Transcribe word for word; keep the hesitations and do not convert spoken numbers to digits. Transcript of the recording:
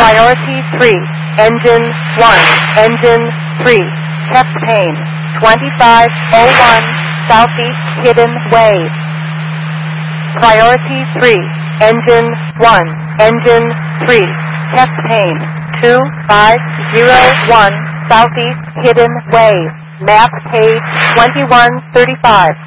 Priority three, Engine one, Engine three, chest pain, twenty-five oh one, Southeast Hidden Way. Priority three, Engine one, Engine three, chest pain, two five zero one, Southeast Hidden Way. Map page twenty-one thirty-five.